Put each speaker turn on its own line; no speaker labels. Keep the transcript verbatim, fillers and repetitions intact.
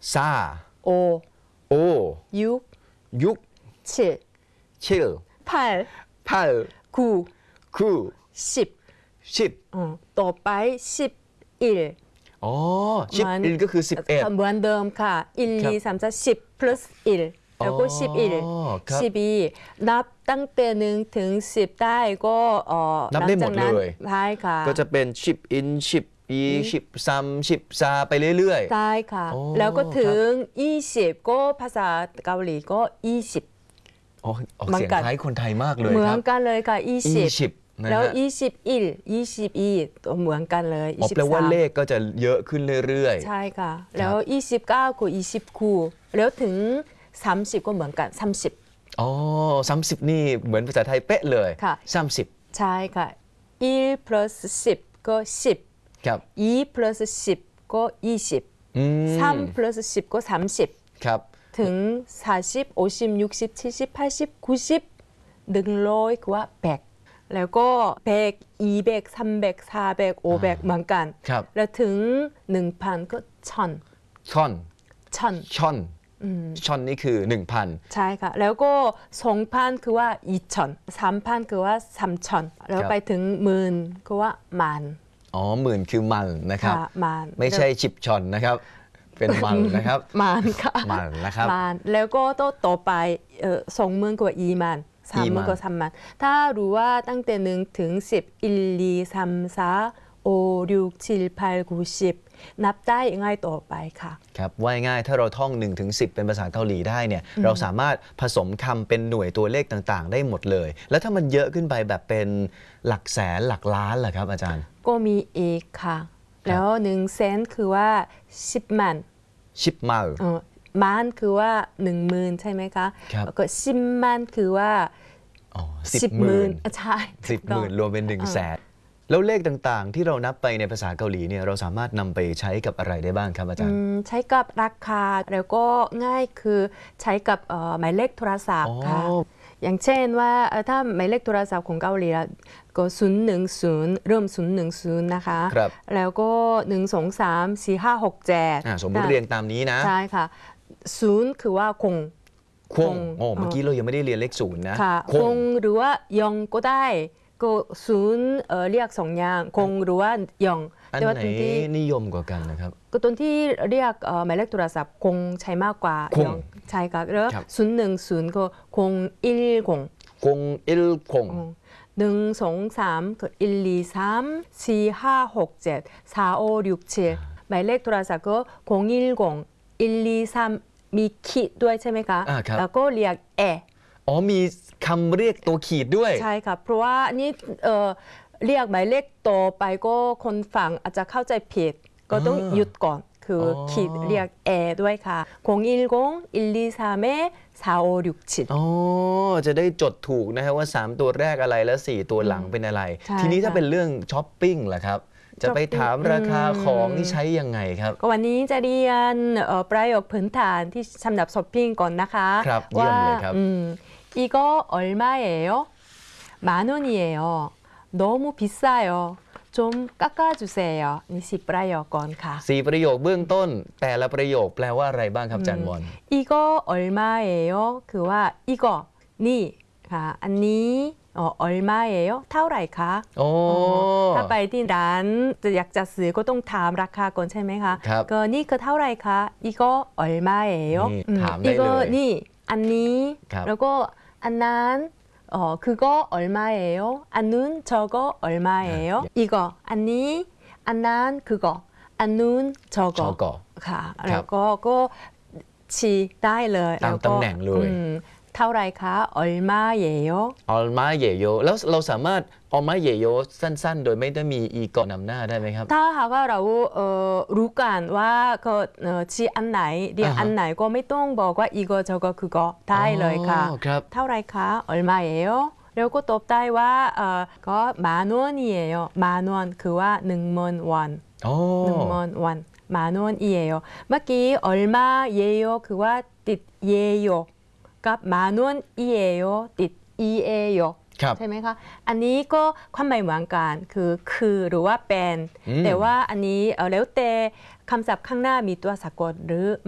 ซา
โอ
โอ
ยุก
ยุก
ชิ
ชิล
พัล
พัล
กู
คู
สิบ
สิบ
ต่อไปสิบอิล
อ๋อสิบอิลก็คือสิบเอ็ด
เหมือนเดิมค่ะอิลลีสามจะสิบ plus อิลแล้วก็สิบอิลสิบอีนับตั้งแต่หนึ่งถึงสิบได้ก็เอ่อ
นับได้หมดเลย
ใช่ค่ะ
ก็จะเป็นสิบอินสิบอีสิบซัมสิบซาไปเรื่อย
ๆใช่ค่ะแล้วก็ถึงยี่สิบก็ภาษาเกาหลีก็ยี่สิบ
อ๋อเสียงคล้ายคนไทยมากเลยครับ
เหมือนกันเลยค่ะยี่สิบแล้วยี่สิบอิลยี่สิบอีเหมือนกันเลย
อ๋อแปลว่าเลขก็จะเยอะขึ้นเรื่อย
ๆใช่ค่ะแล้วยี่สิบเก้าคือยี่สิบคู่แล้วถึงสามสิบก็เหมือนกันสามสิบ
อ๋อสามสิบนี่เหมือนภาษาไทยเป๊ะเลย
ค่ะ
สามสิบ
ใช่ค่ะอีplus สิบก็สิบ
ครับ
อี plus สิบก็ยี่สิบสาม plus สิบก็สามสิบ
ครับ
ถึงสามสิบห้าสิบหกสิบเจ็ดสิบแปดสิบเก้าสิบหนึ่งร้อยก็ว่าแปดแล้วก็แปดอีแปดสามแปดสี่แปดห้าแปดเหมือนกันแล้วถึงหนึ่งพันก็ช่อน
ช่อน
ช่อน
ช่อนช่อนนี่คือหนึ่งพัน
ใช่ค่ะแล้วก็สองพันคือว่าอีช่อนสามพันคือว่าสามช่อนแล้วไปถึงหมื่นคือว่ามัน
อ๋อหมื่นคือมันนะครับ
มัน
ไม่ใช่ชิบช่อนนะครับเป็นมันนะครับ
มันค่ะ
มันนะครับ
มันแล้วก็ต่อไปเอ่อสองหมื่นกว่าอีมันสามหมื่นกว่าสามมันถ้ารู้ว่าตั้งแต่หนึ่งถึงสิบอิลลีสามสาโอยุกชิลพายกูสิบนับได้ง่ายต่อไปค่ะ
ครับว่าง่ายถ้าเราท่องหนึ่งถึงสิบเป็นภาษาเกาหลีได้เนี่ยเราสามารถผสมคำเป็นหน่วยตัวเลขต่างๆได้หมดเลยแล้วถ้ามันเยอะขึ้นไปแบบเป็นหลักแสนหลักล้านล่ะครับอาจารย์
ก็มีเอกค่ะแล้วหนึ่งแสนคือว่าสิบมัน
สิบมัน
มันคือว่าหนึ่งหมื่นใช่ไหมคะแล้วก็สิบมันคือว่า
สิบหมื่น
ใช่
สิบหมื่นรวมเป็นหนึ่งแสนแล้วเลขต่างๆที่เรานับไปในภาษาเกาหลีเนี่ยเราสามารถนำไปใช้กับอะไรได้บ้างครับอาจารย์
ใช้กับราคาแล้วก็ง่ายคือใช้กับหมายเลขโทรศัพท์ค่ะอย่างเช่นว่าถ้าหมายเลขโทรศัพท์ของเกาหลีก็ศูนย์หนึ่งศูนย์เริ่มศูนย์หนึ่งศูนย์นะคะแล้วก็หนึ่งสองสามสี่ห้าหกเจ็ด
สมมติเรียงตามนี้นะ
ใช่ค่ะศูนย์คือว่าคง
คงโอ้เมื่อกี้เรายังไม่ได้เรียนเลขศูนย์นะ
คงหรือว่ายองก็ได้ก็ศูนย์เรียกสองอย่างคงหรือว่ายอง
อันไหนนิยมกว่ากันนะครับ
ก็ตัวที่เรียกหมายเลขโทรศัพท์คงใช้มากกว่ายองใช่ค่ะแล้วศูนย์หนึ่งศูนย์ก็คงอิลคง
คงอิลคง
หนึ่งสองสามก็อิลลีสามสี่ห้าหกเจ็ดสามโอยุกเจ็ดหมายเลขโทรศัพท์ก็คงอิลคงอิลลีสามมีขีดด้วยใช่ไหมคะแล้วก็เรียกแอ
อ๋อมีคำเรียกตัวขีดด้วย
ใช่ค่ะเพราะว่านี่เอ่อเรียกหมายเลขต่อไปก็คนฟังอาจจะเข้าใจผิดก็ต้องหยุดก่อนคือขีดเรียกแอด้วยค่ะคงอิลกงอิลลีสามเอสาโอยุกชิด
อ๋อจะได้จดถูกนะครับว่าสามตัวแรกอะไรและสี่ตัวหลังเป็นอะไรทีนี้ถ้าเป็นเรื่องช้อปปิ้งล่ะครับจะไปถามราคาของที่ใช้ยังไงครับ
ก็วันนี้จะเรียนประโยคพื้นฐานที่สำหรับช้อปปิ้งก่อนนะคะ
ครับเยี่ยมเลยครับ
이거 얼마예요? 만 원이에요. 너무 비싸요. 좀 깎아주세요. นี่สิประโยคก่อนค่ะ
สี่ประโยคเบื้องต้นแต่ละประโยคแปลว่าอะไรบ้างครับจันวอน
이거 얼마예요? คือว่า 이거 นี่ค่ะอันนี้อ๋อ 얼마예요? เท่าไหร่คะ
โอ้
ถ้าไปที่ร้านอยากจะซื้อก็ต้องถามราคาก่อนใช่ไหมคะ
ครับ
ก็นี่คือเท่าไหร่คะ 이거 얼마예요?
ถามได้เลย
นี่อันนี้แล้วก็อันนั้นอ๋อ그거 얼마예요? 안눈 저거 얼마예요? 이거อันนี้อันนั้น그거อันนู้น저거ค่ะแล้วก็ก็ชี้ได้เลย
ตามตำแหน่งเลย
เท่าไรคะ얼마예요?
얼마예요? แล้วเราสามารถ얼마예요สั้นๆโดยไม่ได้มีอีกอนำหน้าได้ไหมครับ
ถ้าหากว่าเราเอ่อรู้กันว่าก็ชี้อันไหนเรียกอันไหนก็ไม่ต้องบอกว่า이거 저거 그거ได้เลยค่ะเท่าไรคะ얼마예요? แล้วก็ตอบได้ว่าเอ่อก็만 원이에요. 만 원คือว่าหนึ่งหมื่นวอนหนึ่งหมื่นวอน만 원이에요.เมื่อกี้얼마예요คือว่าติด예요กับ만 원이에요ติด이에요ใช่ไหมคะอันนี้ก็ความหมายเหมือนกันคือคือหรือว่าเป็นแต่ว่าอันนี้แล้วแต่คำศัพท์ข้างหน้ามีตัวสะกดหรือ